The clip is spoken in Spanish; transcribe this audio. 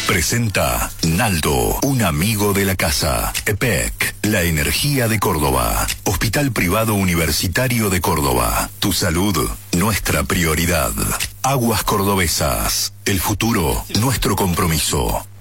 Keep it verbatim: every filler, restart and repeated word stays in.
Presenta Naldo, un amigo de la casa. E P E C, la energía de Córdoba. Hospital Privado Universitario de Córdoba. Tu salud, nuestra prioridad. Aguas Cordobesas. El futuro, nuestro compromiso.